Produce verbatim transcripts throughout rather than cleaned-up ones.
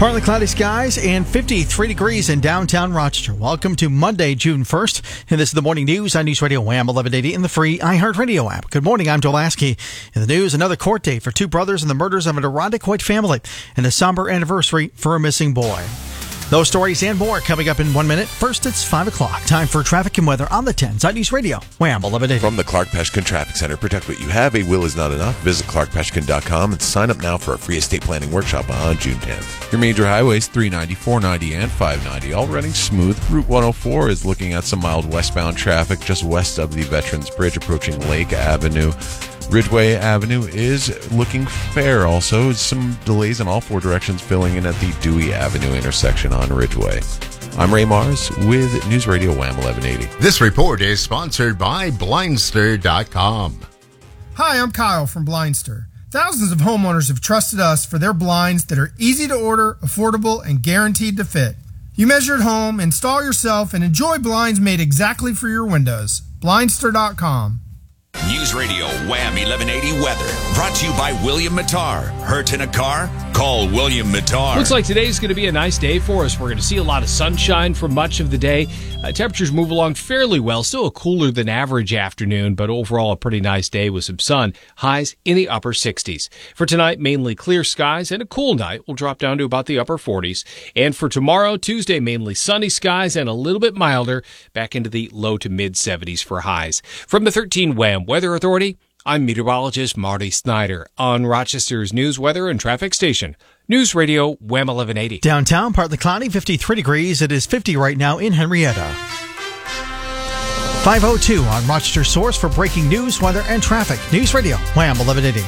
Partly cloudy skies and fifty-three degrees in downtown Rochester. Welcome to Monday, June first. And this is the morning news on News Radio Wham eleven eighty in the free iHeartRadio app. Good morning, I'm Joe Lasky. In the news, another court date for two brothers in the murders of an Irondequoit family and a somber anniversary for a missing boy. Those stories and more coming up in one minute. First, it's five o'clock. Time for traffic and weather on the tens on News Radio Wham eleven eighty. From the Clark Peshkin Traffic Center, protect what you have. A will is not enough. Visit clark peshkin dot com and sign up now for a free estate planning workshop on June tenth. Your major highways, three ninety, four ninety, and five ninety, all running smooth. Route one oh four is looking at some mild westbound traffic just west of the Veterans Bridge approaching Lake Avenue. Ridgeway Avenue is looking fair also. Some delays in all four directions filling in at the Dewey Avenue intersection on Ridgeway. I'm Ray Mars with News Radio Wham eleven eighty. This report is sponsored by Blindster dot com. Hi, I'm Kyle from Blindster. Thousands of homeowners have trusted us for their blinds that are easy to order, affordable, and guaranteed to fit. You measure at home, install yourself, and enjoy blinds made exactly for your windows. Blindster dot com. News Radio Wham eleven eighty weather brought to you by William Mattar. Hurt in a car? Call William Mattar. Looks like today's going to be a nice day for us. We're going to see a lot of sunshine for much of the day. Uh, temperatures move along fairly well. Still a cooler than average afternoon, but overall a pretty nice day with some sun. Highs in the upper sixties. For tonight, mainly clear skies and a cool night. We'll drop down to about the upper forties. And for tomorrow, Tuesday, mainly sunny skies and a little bit milder. Back into the low to mid seventies for highs. From the thirteen Wham Weather Authority, I'm meteorologist Marty Snyder on Rochester's news, weather, and traffic station. News Radio Wham eleven eighty. Downtown, partly cloudy, fifty-three degrees. It is fifty right now in Henrietta. five oh two on Rochester's source for breaking news, weather, and traffic. News Radio Wham eleven eighty.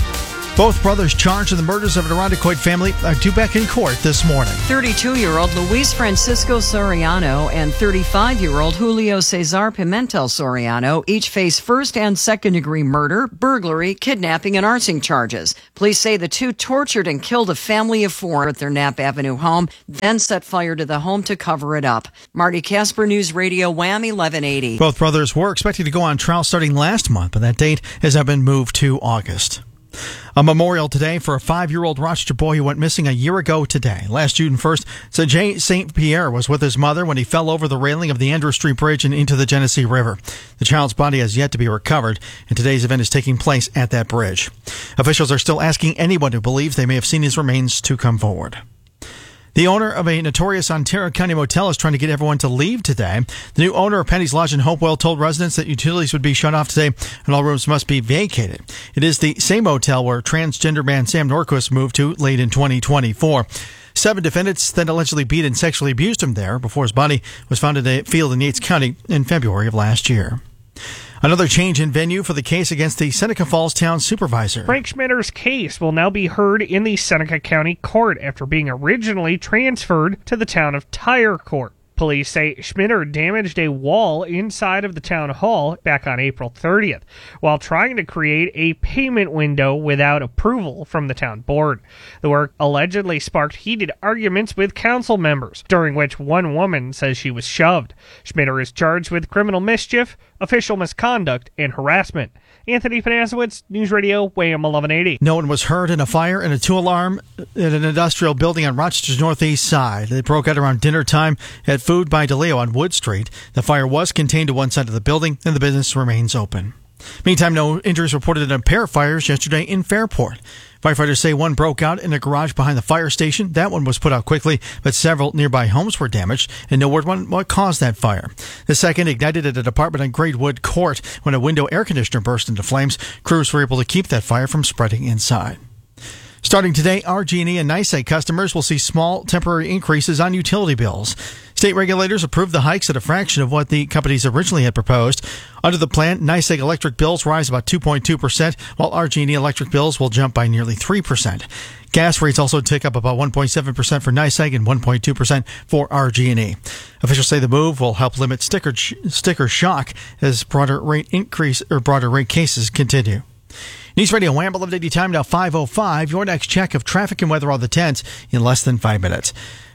Both brothers charged in the murders of an Irondequoit family are due back in court this morning. thirty-two-year-old Luis Francisco Soriano and thirty-five-year-old Julio Cesar Pimentel Soriano each face first and second-degree murder, burglary, kidnapping, and arson charges. Police say the two tortured and killed a family of four at their Knapp Avenue home, then set fire to the home to cover it up. Marty Casper, News Radio Wham eleven eighty. Both brothers were expected to go on trial starting last month, but that date has now been moved to August. A memorial today for a five-year-old Rochester boy who went missing a year ago today. Last June first, Saint Pierre was with his mother when he fell over the railing of the Andrew Street Bridge and into the Genesee River. The child's body has yet to be recovered, and today's event is taking place at that bridge. Officials are still asking anyone who believes they may have seen his remains to come forward. The owner of a notorious Ontario County motel is trying to get everyone to leave today. The new owner of Penny's Lodge in Hopewell told residents that utilities would be shut off today and all rooms must be vacated. It is the same motel where transgender man Sam Norquist moved to late in twenty twenty-four. Seven defendants then allegedly beat and sexually abused him there before his body was found in a field in Yates County in February of last year. Another change in venue for the case against the Seneca Falls town supervisor. Frank Schmitter's case will now be heard in the Seneca County Court after being originally transferred to the town of Tyre Court. Police say Schmitter damaged a wall inside of the town hall back on April thirtieth while trying to create a payment window without approval from the town board. The work allegedly sparked heated arguments with council members, during which one woman says she was shoved. Schmitter is charged with criminal mischief, official misconduct, and harassment. Anthony Panasowitz, News Radio Wham eleven eighty. No one was hurt in a fire in a two-alarm at an industrial building on Rochester's northeast side. It broke out around dinner time at Food by DeLeo on Wood Street. The fire was contained to one side of the building, and the business remains open. Meantime, no injuries reported in a pair of fires yesterday in Fairport. Firefighters say one broke out in a garage behind the fire station. That one was put out quickly, but several nearby homes were damaged, and no word on what caused that fire. The second ignited at an apartment on Greatwood Court when a window air conditioner burst into flames. Crews were able to keep that fire from spreading inside. Starting today, R G and E and NYSEG customers will see small temporary increases on utility bills. State regulators approved the hikes at a fraction of what the companies originally had proposed. Under the plan, NYSEG electric bills rise about two point two percent, while R G and E electric bills will jump by nearly three percent. Gas rates also tick up about one point seven percent for NYSEG and one point two percent for R G and E. Officials say the move will help limit sticker sticker shock as broader rate increase or broader rate cases continue. News Radio Wham eleven eighty time now five oh five. Your next check of traffic and weather on the tens in less than five minutes.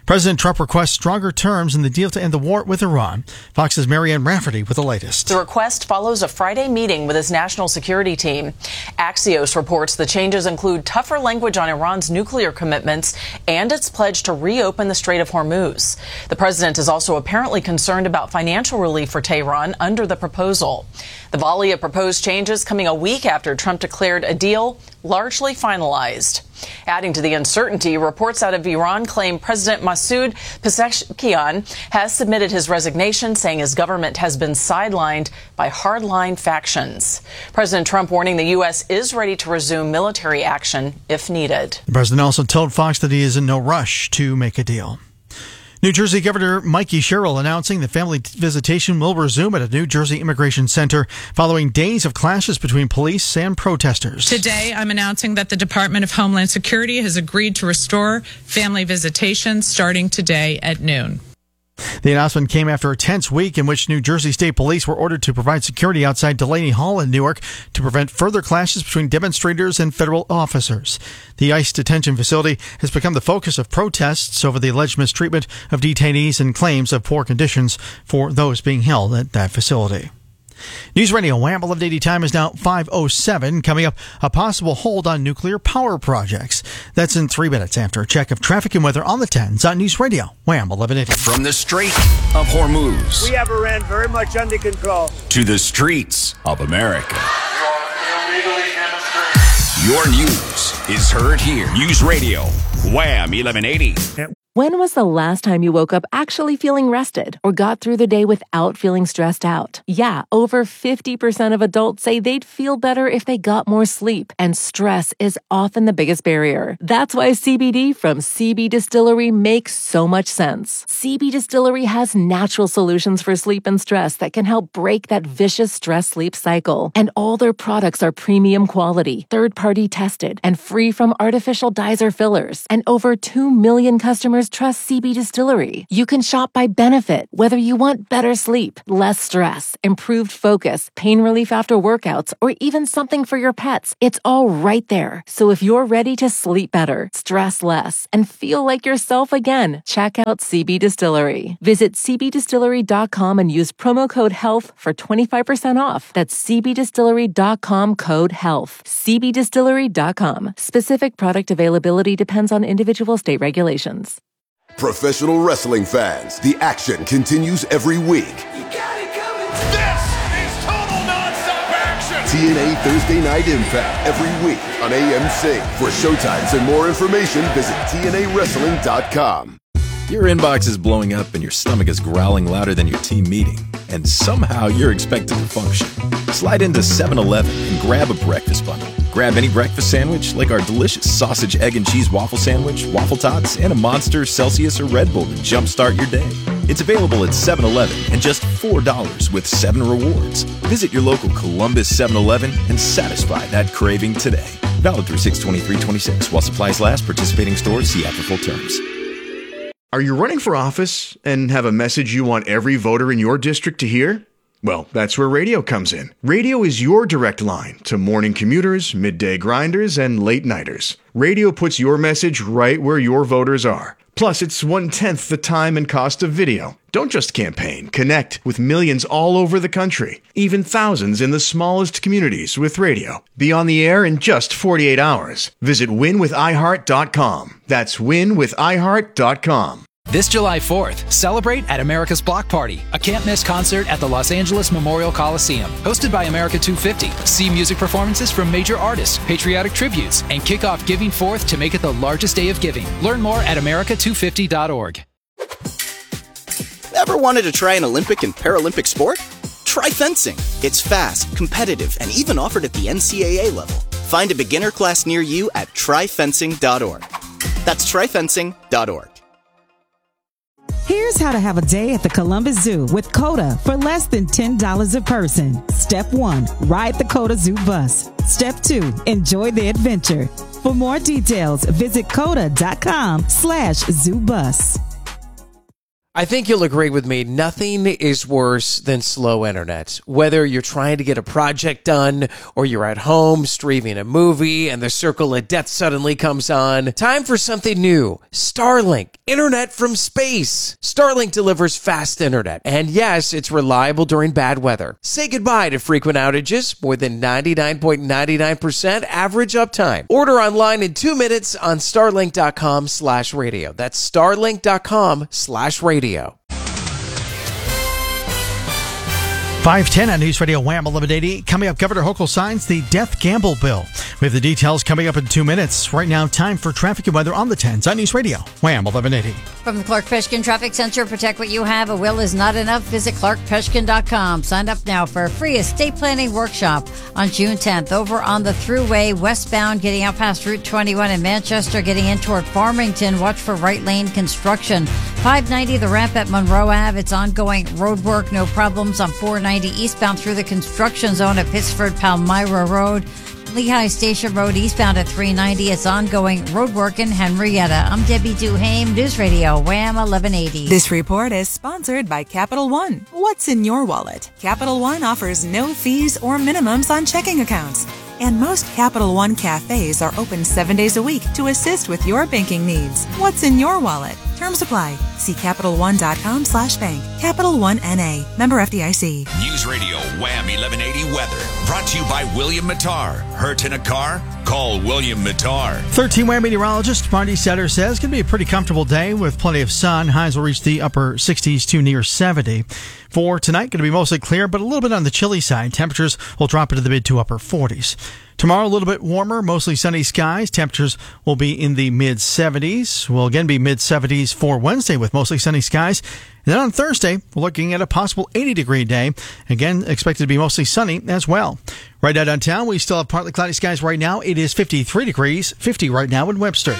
President Trump requests stronger terms in the deal to end the war with Iran. Fox's Marianne Rafferty with the latest. The request follows a Friday meeting with his national security team. Axios reports the changes include tougher language on Iran's nuclear commitments and its pledge to reopen the Strait of Hormuz. The president is also apparently concerned about financial relief for Tehran under the proposal. The volley of proposed changes coming a week after Trump declared a deal largely finalized. Adding to the uncertainty, reports out of Iran claim President Masoud Pezeshkian has submitted his resignation, saying his government has been sidelined by hardline factions. President Trump warning the U S is ready to resume military action if needed. The president also told Fox that he is in no rush to make a deal. New Jersey Governor Mikey Sherrill announcing that family visitation will resume at a New Jersey immigration center following days of clashes between police and protesters. Today, I'm announcing that the Department of Homeland Security has agreed to restore family visitation starting today at noon. The announcement came after a tense week in which New Jersey State Police were ordered to provide security outside Delaney Hall in Newark to prevent further clashes between demonstrators and federal officers. The ICE detention facility has become the focus of protests over the alleged mistreatment of detainees and claims of poor conditions for those being held at that facility. News Radio Wham eleven eighty time is now five oh seven. Coming up, a possible hold on nuclear power projects. That's in three minutes after a check of traffic and weather on the tens on News Radio Wham eleven eighty. From the Strait of Hormuz. We have Iran very much under control. To the streets of America. Your news is heard here. News Radio Wham eleven eighty. When was the last time you woke up actually feeling rested or got through the day without feeling stressed out? Yeah, over fifty percent of adults say they'd feel better if they got more sleep, and stress is often the biggest barrier. That's why C B D from C B Distillery makes so much sense. C B Distillery has natural solutions for sleep and stress that can help break that vicious stress-sleep cycle. And all their products are premium quality, third-party tested, and free from artificial dyes or fillers. And over two million customers trust C B Distillery. You can shop by benefit, whether you want better sleep, less stress, improved focus, pain relief after workouts, or even something for your pets. It's all right there. So if you're ready to sleep better, stress less, and feel like yourself again, check out C B Distillery. Visit c b distillery dot com and use promo code HEALTH for twenty-five percent off. That's c b distillery dot com code HEALTH. c b distillery dot com. Specific product availability depends on individual state regulations. Professional wrestling fans, the action continues every week. You got it coming. This is total nonstop action. T N A Thursday Night Impact every week on A M C. For showtimes and more information, visit T N A wrestling dot com. Your inbox is blowing up and your stomach is growling louder than your team meeting, and somehow you're expected to function. Slide into seven eleven and grab a breakfast bundle. Grab any breakfast sandwich like our delicious sausage, egg, and cheese waffle sandwich, waffle tots, and a Monster, Celsius, or Red Bull to jumpstart your day. It's available at seven eleven and just four dollars with seven rewards. Visit your local Columbus seven eleven and satisfy that craving today. Valid through six twenty-three twenty-six while supplies last. Participating stores, see app for full terms. Are you running for office and have a message you want every voter in your district to hear? Well, that's where radio comes in. Radio is your direct line to morning commuters, midday grinders, and late nighters. Radio puts your message right where your voters are. Plus, it's one-tenth the time and cost of video. Don't just campaign. Connect with millions all over the country, even thousands in the smallest communities with radio. Be on the air in just forty-eight hours. Visit win with i heart dot com. That's win with i heart dot com. This July fourth, celebrate at America's Block Party, a can't-miss concert at the Los Angeles Memorial Coliseum. Hosted by America two fifty. See music performances from major artists, patriotic tributes, and kick off Giving Fourth to make it the largest day of giving. Learn more at america two fifty dot org. Ever wanted to try an Olympic and Paralympic sport? Try fencing. It's fast, competitive, and even offered at the N C A A level. Find a beginner class near you at try fencing dot org. That's try fencing dot org. Here's how to have a day at the Columbus Zoo with COTA for less than ten dollars a person. Step one, ride the COTA Zoo bus. Step two, enjoy the adventure. For more details, visit coda dot com slash zoo bus. I think you'll agree with me. Nothing is worse than slow internet. Whether you're trying to get a project done or you're at home streaming a movie and the circle of death suddenly comes on. Time for something new. Starlink. Internet from space. Starlink delivers fast internet. And yes, it's reliable during bad weather. Say goodbye to frequent outages. More than ninety-nine point nine nine percent average uptime. Order online in two minutes on starlink.com slash radio. That's starlink.com slash radio. five ten on News Radio Wham eleven eighty. Coming up, Governor Hochul signs the death gamble bill. We have the details coming up in two minutes. Right now, time for traffic and weather on the tens on News Radio Wham eleven eighty. From the Clark Peshkin Traffic Center, protect what you have. A will is not enough. Visit clark peshkin dot com. Sign up now for a free estate planning workshop on June tenth. Over on the Thruway, westbound, getting out past Route twenty-one in Manchester, getting in toward Farmington. Watch for right lane construction. five ninety, the ramp at Monroe Avenue. It's ongoing road work. No problems on four ninety eastbound through the construction zone at Pittsford Palmyra Road. Lehigh Station Road eastbound at three ninety. It's ongoing road work in Henrietta. I'm Debbie Duhame, News Radio Wham eleven eighty. This report is sponsored by Capital One. What's in your wallet? Capital One offers no fees or minimums on checking accounts. And most Capital One cafes are open seven days a week to assist with your banking needs. What's in your wallet? Terms apply. See Capital One dot com slash bank. Capital One N A. Member F D I C. News Radio Wham eleven eighty weather. Brought to you by William Mattar. Hurt in a car? Call William Mattar. thirteen Wham meteorologist Marty Setter says it's going to be a pretty comfortable day with plenty of sun. Highs will reach the upper sixties to near seventy. For tonight, going to be mostly clear, but a little bit on the chilly side. Temperatures will drop into the mid to upper forties. Tomorrow, a little bit warmer, mostly sunny skies. Temperatures will be in the mid seventies. Will again be mid seventies for Wednesday with mostly sunny skies. And then on Thursday, we're looking at a possible eighty degree day. Again, expected to be mostly sunny as well. Right now downtown, we still have partly cloudy skies right now. It is fifty-three degrees, fifty right now in Webster.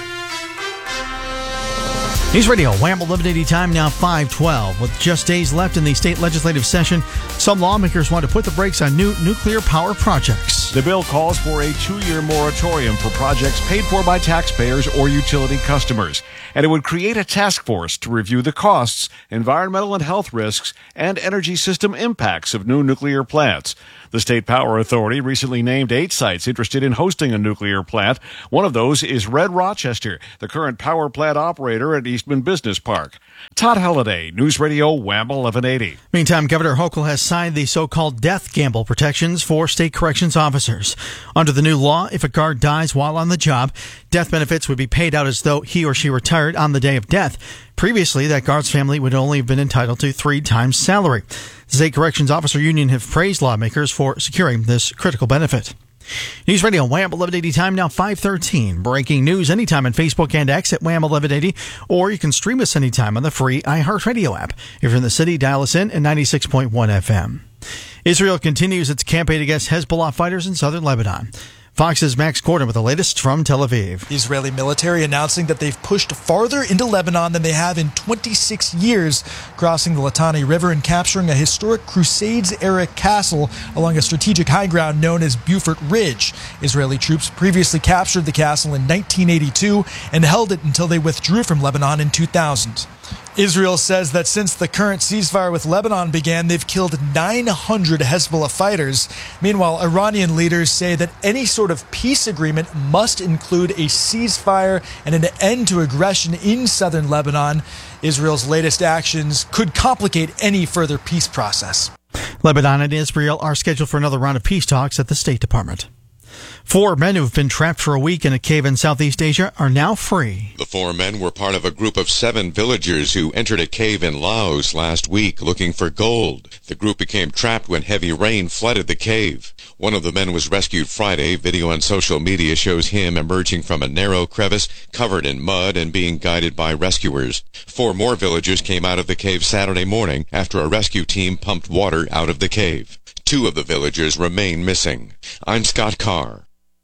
News Radio Wham eleven eighty time now five twelve. With just days left in the state legislative session, some lawmakers want to put the brakes on new nuclear power projects. The bill calls for a two-year moratorium for projects paid for by taxpayers or utility customers, and it would create a task force to review the costs, environmental and health risks, and energy system impacts of new nuclear plants. The State Power Authority recently named eight sites interested in hosting a nuclear plant. One of those is Red Rochester, the current power plant operator at Eastman Business Park. Todd Halliday, News Radio Wham eleven eighty. Meantime, Governor Hochul has signed the so-called death gamble protections for state corrections officers. Under the new law, if a guard dies while on the job, death benefits would be paid out as though he or she retired on the day of death. Previously, that guard's family would only have been entitled to three times salary. The State Corrections Officer Union have praised lawmakers for securing this critical benefit. News Radio Wham eleven eighty time now five thirteen. Breaking news anytime on Facebook and X at Wham eleven eighty, or you can stream us anytime on the free iHeartRadio app. If you're in the city, dial us in at ninety-six point one F M. Israel continues its campaign against Hezbollah fighters in southern Lebanon. Fox's Max Gordon with the latest from Tel Aviv. The Israeli military announcing that they've pushed farther into Lebanon than they have in twenty-six years, crossing the Litani River and capturing a historic Crusades-era castle along a strategic high ground known as Beaufort Ridge. Israeli troops previously captured the castle in nineteen eighty-two and held it until they withdrew from Lebanon in two thousand. Israel says that since the current ceasefire with Lebanon began, they've killed nine hundred Hezbollah fighters. Meanwhile, Iranian leaders say that any sort of peace agreement must include a ceasefire and an end to aggression in southern Lebanon. Israel's latest actions could complicate any further peace process. Lebanon and Israel are scheduled for another round of peace talks at the State Department. Four men who've been trapped for a week in a cave in Southeast Asia are now free. The four men were part of a group of seven villagers who entered a cave in Laos last week looking for gold. The group became trapped when heavy rain flooded the cave. One of the men was rescued Friday. Video on social media shows him emerging from a narrow crevice covered in mud and being guided by rescuers. Four more villagers came out of the cave Saturday morning after a rescue team pumped water out of the cave. Two of the villagers remain missing. I'm Scott Carr.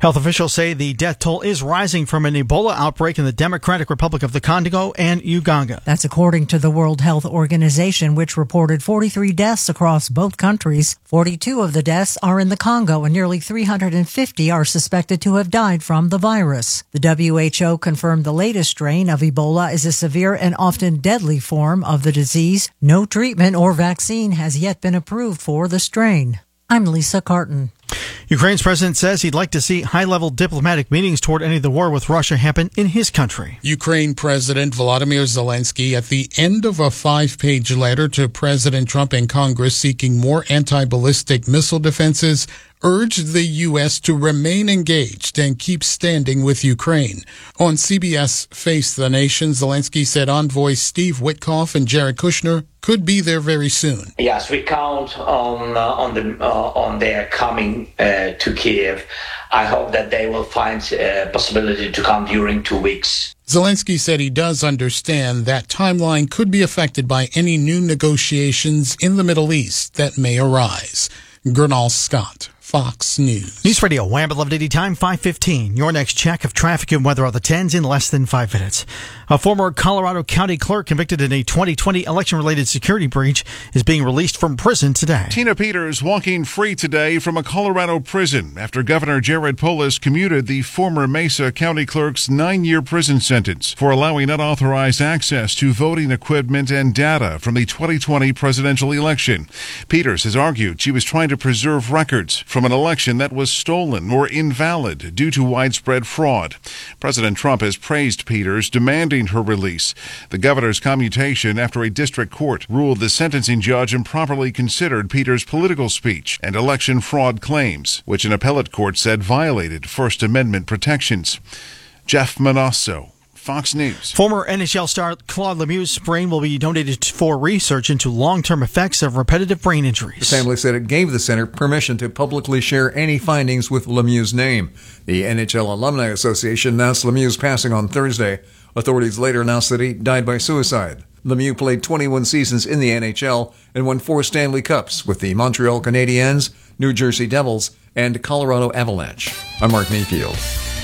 Health officials say the death toll is rising from an Ebola outbreak in the Democratic Republic of the Congo and Uganda. That's according to the World Health Organization, which reported forty-three deaths across both countries. forty-two of the deaths are in the Congo, and nearly three hundred fifty are suspected to have died from the virus. The W H O confirmed the latest strain of Ebola is a severe and often deadly form of the disease. No treatment or vaccine has yet been approved for the strain. I'm Lisa Carton. Ukraine's president says he'd like to see high-level diplomatic meetings toward ending the war with Russia happen in his country. Ukraine President Volodymyr Zelensky at the end of a five-page letter to President Trump and Congress seeking more anti-ballistic missile defenses urged the U S to remain engaged and keep standing with Ukraine. On C B S Face the Nation, Zelensky said envoys Steve Witkoff and Jared Kushner could be there very soon. Yes, we count on uh, on the uh, on their coming uh, to Kiev. I hope that they will find a possibility to come during two weeks. Zelensky said he does understand that timeline could be affected by any new negotiations in the Middle East that may arise. Gernal Scott, Fox News. News Radio, Wham eleven eighty time, five fifteen. Your next check of traffic and weather on the tens in less than five minutes. A former Colorado County clerk convicted in a twenty twenty election-related security breach is being released from prison today. Tina Peters walking free today from a Colorado prison after Governor Jared Polis commuted the former Mesa County clerk's nine-year prison sentence for allowing unauthorized access to voting equipment and data from the twenty twenty presidential election. Peters has argued she was trying to preserve records from an election that was stolen or invalid due to widespread fraud. President Trump has praised Peters, demanding her release. The governor's commutation after a district court ruled the sentencing judge improperly considered Peters' political speech and election fraud claims, which an appellate court said violated First Amendment protections. Jeff Manasso, Fox News. Former N H L star Claude Lemieux's brain will be donated for research into long-term effects of repetitive brain injuries. The family said it gave the center permission to publicly share any findings with Lemieux's name. The N H L Alumni Association announced Lemieux's passing on Thursday. Authorities later announced that he died by suicide. Lemieux played twenty-one seasons in the N H L and won four Stanley Cups with the Montreal Canadiens, New Jersey Devils, and Colorado Avalanche. I'm Mark Mayfield.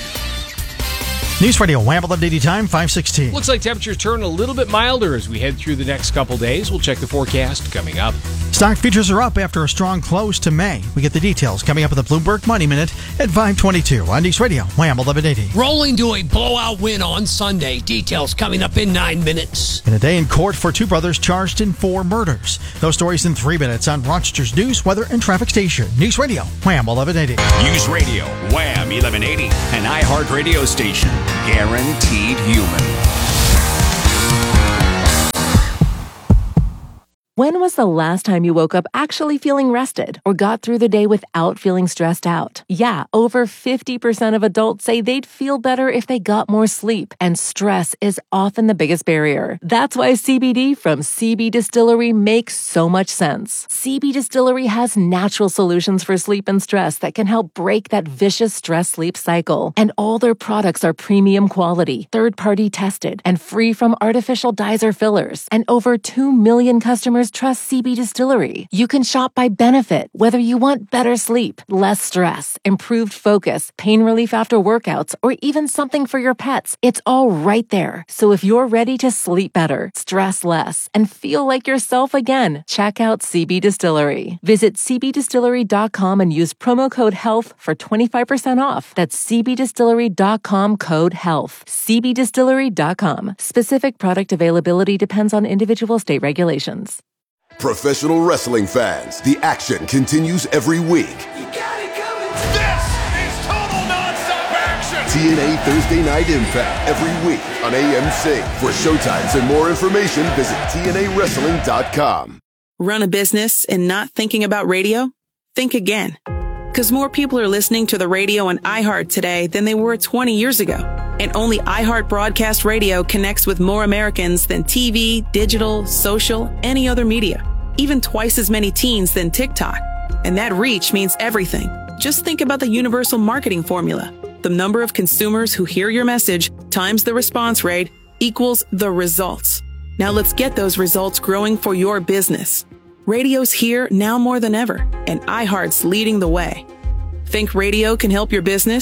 News Radio, Wham eleven eighty time, five sixteen. Looks like temperatures turn a little bit milder as we head through the next couple days. We'll check the forecast coming up. Stock futures are up after a strong close to May. We get the details coming up in the Bloomberg Money Minute at five twenty-two on News Radio, Wham eleven eighty. Rolling to a blowout win on Sunday. Details coming up in nine minutes. In a day in court for two brothers charged in four murders. Those stories in three minutes on Rochester's news, weather, and traffic station. News Radio, Wham eleven eighty. News Radio, Wham eleven eighty, an iHeart radio station. Guaranteed human. When was the last time you woke up actually feeling rested or got through the day without feeling stressed out? Yeah, over fifty percent of adults say they'd feel better if they got more sleep, and stress is often the biggest barrier. That's why C B D from C B Distillery makes so much sense. C B Distillery has natural solutions for sleep and stress that can help break that vicious stress-sleep cycle. And all their products are premium quality, third-party tested, and free from artificial dyes or fillers. And over two million customers trust C B Distillery. You can shop by benefit, whether you want better sleep, less stress, improved focus, pain relief after workouts, or even something for your pets. It's all right there. So if you're ready to sleep better, stress less, and feel like yourself again, check out C B Distillery. Visit c b distillery dot com and use promo code HEALTH for twenty-five percent off. That's c b distillery dot com code HEALTH. c b distillery dot com. Specific product availability depends on individual state regulations. Professional wrestling fans, the action continues every week. This is total nonstop action! T N A Thursday Night Impact every week on A M C. For showtimes and more information, visit T N A wrestling dot com. Run a business and not thinking about radio? Think again. Because more people are listening to the radio on iHeart today than they were twenty years ago. And only iHeart Broadcast Radio connects with more Americans than T V, digital, social, any other media. Even twice as many teens than TikTok. And that reach means everything. Just think about the universal marketing formula. The number of consumers who hear your message times the response rate equals the results. Now let's get those results growing for your business. Radio's here now more than ever, and iHeart's leading the way. Think radio can help your business?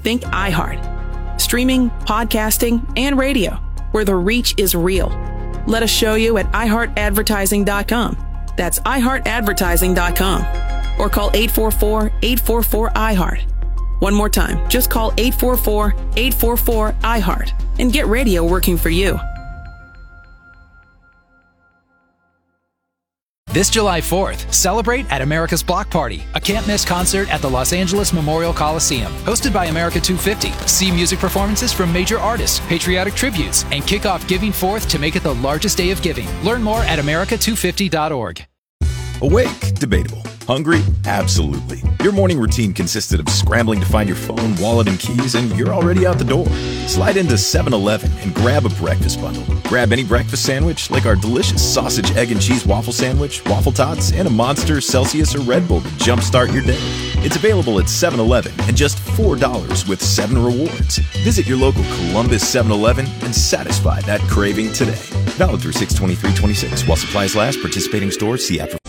Think iHeart. Streaming, podcasting, and radio, where the reach is real. Let us show you at i heart advertising dot com. That's i heart advertising dot com. Or call eight four four, eight four four, I heart. One more time, just call eight four four, eight four four, I heart and get radio working for you. This July fourth, celebrate at America's Block Party, a can't-miss concert at the Los Angeles Memorial Coliseum. Hosted by America two fifty. See music performances from major artists, patriotic tributes, and kick off Giving Fourth to make it the largest day of giving. Learn more at america two fifty dot org. Awake? Debatable. Hungry? Absolutely. Your morning routine consisted of scrambling to find your phone, wallet, and keys, and you're already out the door. Slide into seven eleven and grab a breakfast bundle. Grab any breakfast sandwich, like our delicious sausage, egg, and cheese waffle sandwich, waffle tots, and a Monster, Celsius, or Red Bull to jumpstart your day. It's available at seven eleven and just four dollars with seven rewards. Visit your local Columbus seven eleven and satisfy that craving today. Valid through six twenty-three twenty-six. While supplies last, participating stores, see after.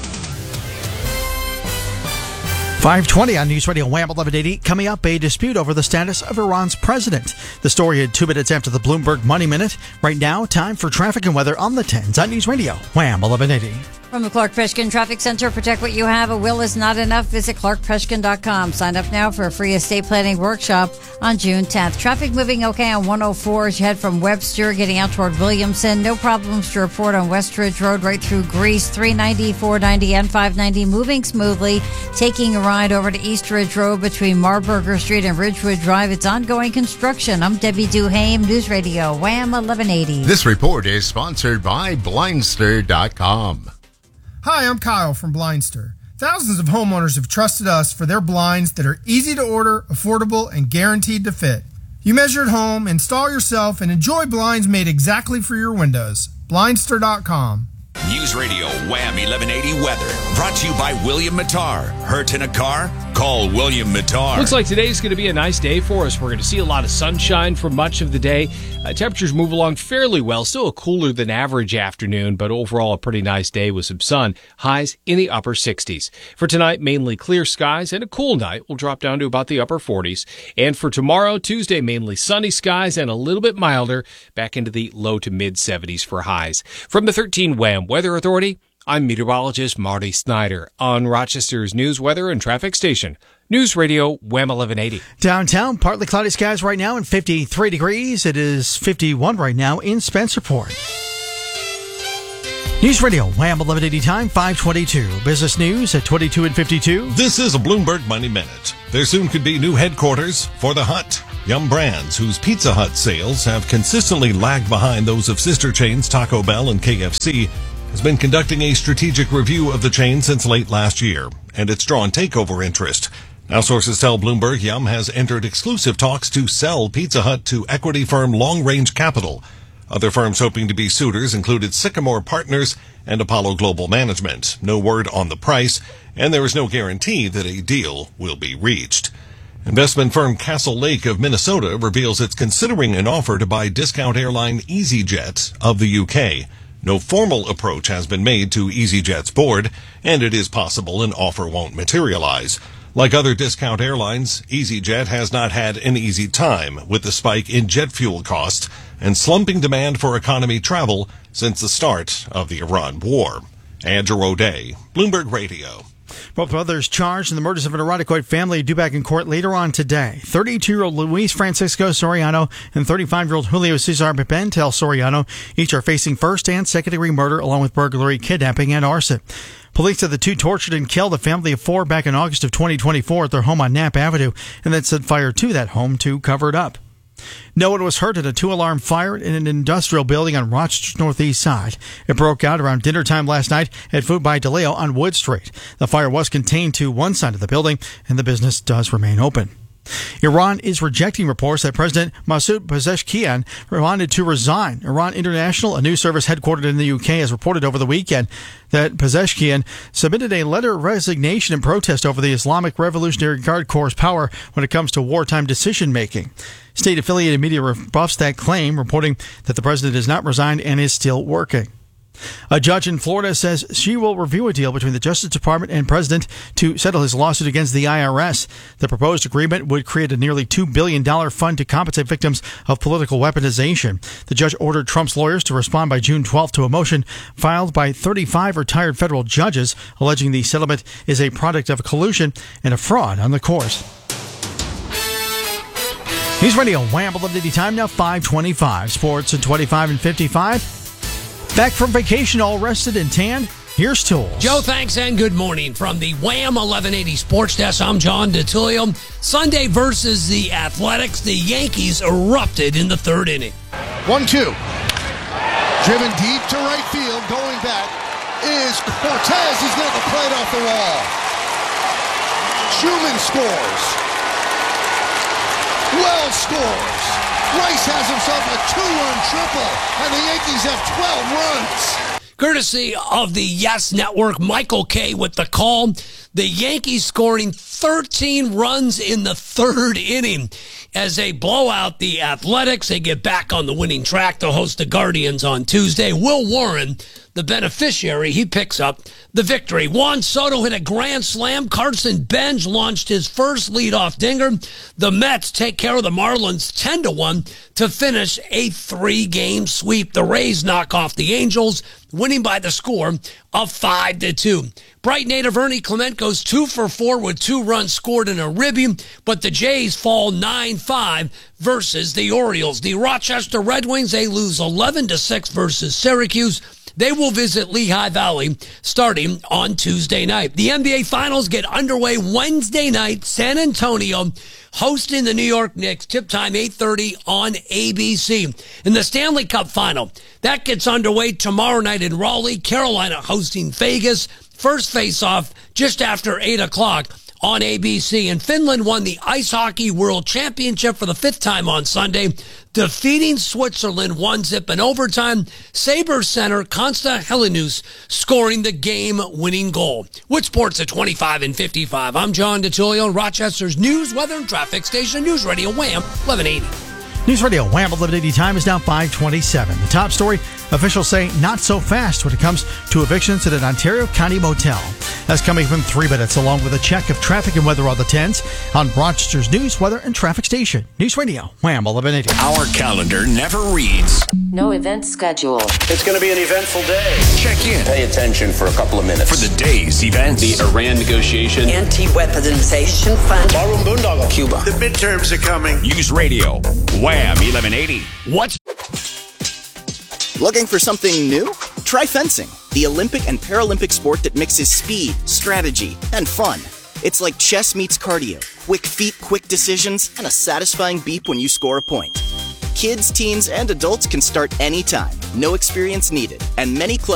five twenty on News Radio Wham eleven eighty. Coming up, a dispute over the status of Iran's president. The story at two minutes after the Bloomberg Money Minute. Right now, time for traffic and weather on the tens on News Radio Wham eleven eighty. From the Clark Peshkin Traffic Center, protect what you have. A will is not enough. Visit clark peshkin dot com. Sign up now for a free estate planning workshop on June tenth. Traffic moving okay on one oh four as you head from Webster getting out toward Williamson. No problems to report on Westridge Road right through Greece. three ninety, four ninety, and five ninety moving smoothly. Taking a ride over to East Ridge Road between Marburger Street and Ridgewood Drive. It's ongoing construction. I'm Debbie Duhame, News Radio Wham eleven eighty. This report is sponsored by blindster dot com. Hi, I'm Kyle from Blindster. Thousands of homeowners have trusted us for their blinds that are easy to order, affordable, and guaranteed to fit. You measure at home, install yourself, and enjoy blinds made exactly for your windows. blindster dot com. News Radio Wham eleven eighty weather. Brought to you by William Mattar. Hurt in a car? Call William Mattar. Looks like today's going to be a nice day for us. We're going to see a lot of sunshine for much of the day. Uh, temperatures move along fairly well. Still a cooler than average afternoon, but overall a pretty nice day with some sun. Highs in the upper sixties. For tonight, mainly clear skies and a cool night. We'll drop down to about the upper forties. And for tomorrow, Tuesday, mainly sunny skies and a little bit milder. Back into the low to mid seventies for highs. From the thirteen Wham Weather Authority, I'm meteorologist Marty Snyder on Rochester's news, weather, and traffic station. News Radio Wham eleven eighty. Downtown, partly cloudy skies right now and fifty-three degrees. It is fifty-one right now in Spencerport. News Radio Wham eleven eighty time, five twenty-two. Business news at twenty-two and fifty-two. This is a Bloomberg Money Minute. There soon could be new headquarters for The Hut. Yum Brands, whose Pizza Hut sales have consistently lagged behind those of sister chains Taco Bell and K F C, has been conducting a strategic review of the chain since late last year, and it's drawn takeover interest. Now sources tell Bloomberg Yum has entered exclusive talks to sell Pizza Hut to equity firm Long Range Capital. Other firms hoping to be suitors included Sycamore Partners and Apollo Global Management. No word on the price, and there is no guarantee that a deal will be reached. Investment firm Castle Lake of Minnesota reveals it's considering an offer to buy discount airline EasyJet of the U K. No formal approach has been made to EasyJet's board, and it is possible an offer won't materialize. Like other discount airlines, EasyJet has not had an easy time with the spike in jet fuel costs and slumping demand for economy travel since the start of the Iran war. Andrew O'Day, Bloomberg Radio. Both brothers charged in the murders of an Irondequoit family due back in court later on today. thirty-two-year-old Luis Francisco Soriano and thirty-five-year-old Julio Cesar Pimentel Soriano each are facing first and second-degree murder along with burglary, kidnapping, and arson. Police said the two tortured and killed a family of four back in August of twenty twenty-four at their home on Knapp Avenue and then set fire to that home to cover it up. No one was hurt in a two-alarm fire in an industrial building on Rochester's northeast side. It broke out around dinner time last night at Food by DeLeo on Wood Street. The fire was contained to one side of the building, and the business does remain open. Iran is rejecting reports that President Masoud Pezeshkian wanted to resign. Iran International, a news service headquartered in the U K, has reported over the weekend that Pezeshkian submitted a letter of resignation in protest over the Islamic Revolutionary Guard Corps' power when it comes to wartime decision-making. State-affiliated media rebuffs that claim, reporting that the president has not resigned and is still working. A judge in Florida says she will review a deal between the Justice Department and President to settle his lawsuit against the I R S. The proposed agreement would create a nearly two billion dollars fund to compensate victims of political weaponization. The judge ordered Trump's lawyers to respond by June twelfth to a motion filed by thirty-five retired federal judges alleging the settlement is a product of collusion and a fraud on the court. News Radio Wham! eleven eighty time now five twenty-five. Sports at twenty-five and fifty-five. Back from vacation, all rested and tanned. Here's Tools. Joe, thanks and good morning. From the Wham! eleven eighty Sports Desk, I'm John DeTilio. Sunday versus the Athletics, the Yankees erupted in the third inning. one two. Driven deep to right field. Going back is Cortez. He's got the plate off the wall. Schumann scores. Wells scores. Rice has himself a two-run triple, and the Yankees have twelve runs. Courtesy of the Yes Network, Michael Kay with the call. The Yankees scoring thirteen runs in the third inning as they blow out the Athletics. They get back on the winning track to host the Guardians on Tuesday. Will Warren, the beneficiary, he picks up the victory. Juan Soto hit a grand slam. Carson Bench launched his first leadoff dinger. The Mets take care of the Marlins ten to one to finish a three-game sweep. The Rays knock off the Angels, winning by the score of five to two. Bright native Ernie Clement goes two for four with two runs scored in a ribby, but the Jays fall nine five versus the Orioles. The Rochester Red Wings, they lose eleven to six versus Syracuse. They will visit Lehigh Valley starting on Tuesday night. The N B A Finals get underway Wednesday night. San Antonio hosting the New York Knicks. Tip time eight thirty on A B C. In the Stanley Cup Final, that gets underway tomorrow night in Raleigh. Carolina hosting Vegas. First face-off just after eight o'clock on A B C. And Finland won the Ice Hockey World Championship for the fifth time on Sunday, defeating Switzerland one zip in overtime. Sabres center Konsta Helenius scoring the game-winning goal. With sports at twenty-five and fifty-five, I'm John DeTilio, Rochester's news, weather, and traffic station, News Radio Wham! eleven eighty. News Radio Wham! eleven eighty time is now five twenty-seven. The top story, officials say not so fast when it comes to evictions at an Ontario County motel. That's coming from three minutes, along with a check of traffic and weather on the tens on Rochester's news, weather, and traffic station. News Radio Wham! eleven eighty. Our calendar never reads. No event schedule. It's going to be an eventful day. Check in. Pay attention for a couple of minutes. For the day's events. The Iran negotiation. Anti-weaponization fund. Barroom Boondoggle. Cuba. The midterms are coming. News Radio Wham! eleven eighty. What's looking for something new? Try fencing, the Olympic and Paralympic sport that mixes speed, strategy, and fun. It's like chess meets cardio. Quick feet, quick decisions, and a satisfying beep when you score a point. Kids, teens, and adults can start anytime. No experience needed. And many clubs